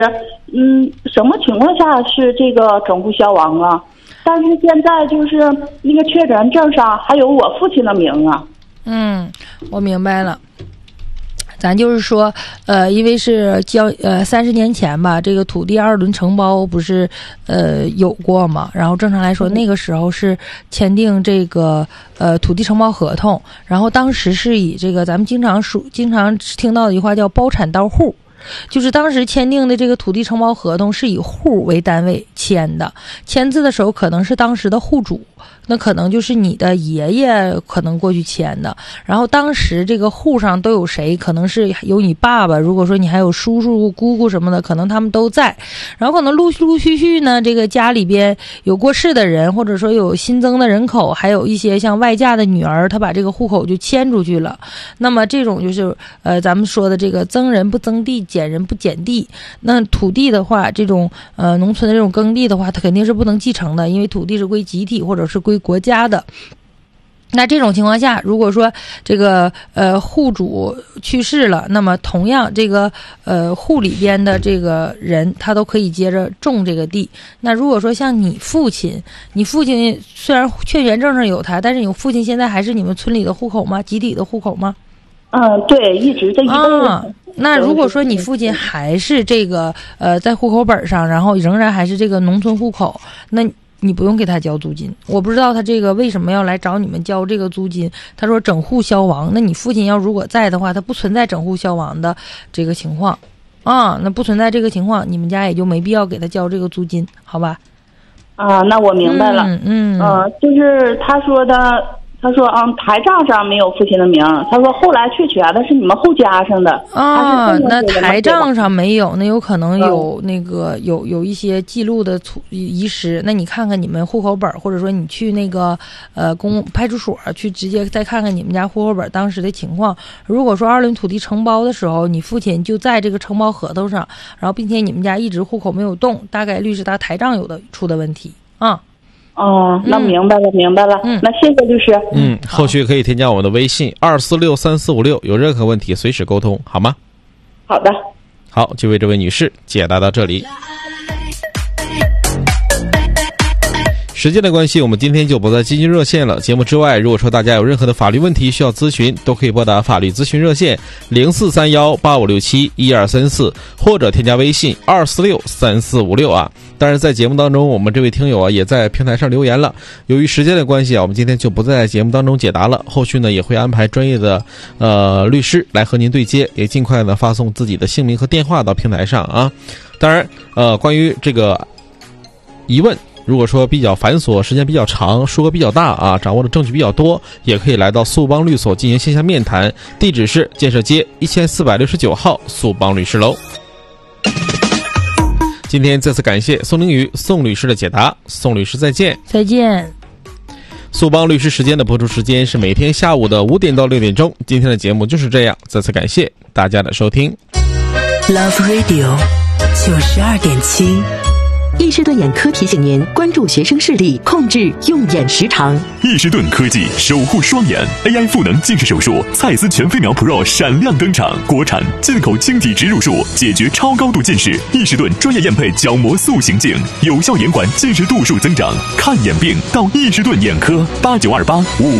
什么情况下是这个整户消亡啊？但是现在就是那个确诊证上还有我父亲的名啊。 我明白了。咱就是说，因为是30年前吧，这个土地2轮承包不是有过嘛，然后正常来说那个时候是签订这个土地承包合同，然后当时是以这个咱们经常听到的一句话叫包产到户。就是当时签订的这个土地承包合同是以户为单位签的，签字的时候可能是当时的户主，那可能就是你的爷爷可能过去签的，然后当时这个户上都有谁，可能是有你爸爸，如果说你还有叔叔姑姑什么的，可能他们都在，然后可能陆续呢，这个家里边有过世的人，或者说有新增的人口，还有一些像外嫁的女儿，她把这个户口就迁出去了，那么这种就是咱们说的这个增人不增地，减人不减地。那土地的话，这种农村的这种耕地的话，它肯定是不能继承的，因为土地是归集体或者是归国家的。那这种情况下，如果说这个户主去世了，那么同样这个户里边的这个人他都可以接着种这个地。那如果说像你父亲虽然确权证上有他，但是你父亲现在还是你们村里的户口吗？集体的户口吗？ 对，一直这一辈子。 那如果说你父亲还是这个在户口本上，然后仍然还是这个农村户口，那你不用给他交租金。我不知道他这个为什么要来找你们交这个租金。他说整户消亡，那你父亲要如果在的话，他不存在整户消亡的这个情况那不存在这个情况，你们家也就没必要给他交这个租金，好吧？ 那我明白了。就是他说台账上没有父亲的名，他说后来确权的是你们后加上的。 那台账上没有，那有可能有那个有一些记录的遗失。那你看看你们户口本，或者说你去那个派出所去直接再看看你们家户口本当时的情况。如果说2轮土地承包的时候，你父亲就在这个承包合同上，然后并且你们家一直户口没有动，大概率是他台账出的问题那明白了。那谢谢律师。 后续可以添加我们的微信2463456，有任何问题随时沟通，好吗？ 好的。 好，就为这位女士解答到这里。时间的关系，我们今天就不再接近热线了。节目之外，如果说大家有任何的法律问题需要咨询，都可以拨打法律咨询热线043185671234，或者添加微信2463456当然，在节目当中，我们这位听友也在平台上留言了。由于时间的关系我们今天就不在节目当中解答了。后续呢，也会安排专业的律师来和您对接，也尽快的发送自己的姓名和电话到平台上当然，关于这个疑问，如果说比较繁琐，时间比较长，数额比较大掌握的证据比较多，也可以来到速邦律所进行线下面谈，地址是建设街1469号速邦律师楼。今天再次感谢宋凌宇宋律师的解答，宋律师再见。 再见。 速邦律师时间的播出时间是每天下午的5点到6点钟。今天的节目就是这样，再次感谢大家的收听。 Love Radio 92.7。易士顿眼科提醒您关注学生视力，控制用眼时长。 易士顿科技守护双眼 AI 赋能近视手术，蔡司全飞秒 Pro 闪亮登场，国产进口晶体植入术，解决超高度近视。易士顿专业验配角膜塑形镜，有效延缓近视度数增长。看眼病到易士顿眼科，892855